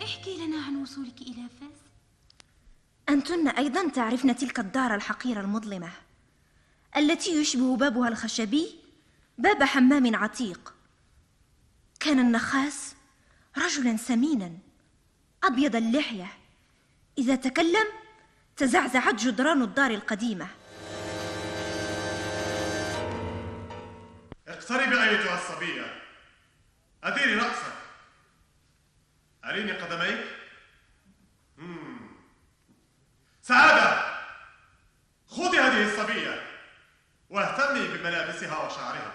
احكي لنا عن وصولك إلى فاس. أنتن أيضا تعرفن تلك الدار الحقيرة المظلمة التي يشبه بابها الخشبي باب حمام عتيق. كان النخاس رجلا سمينا أبيض اللحية، إذا تكلم تزعزعت جدران الدار القديمة. اقتربي أيتها الصبية، أديري رأسك، أريني قدميك. سعادة، خذي هذه الصبية واهتمي بملابسها وشعرها.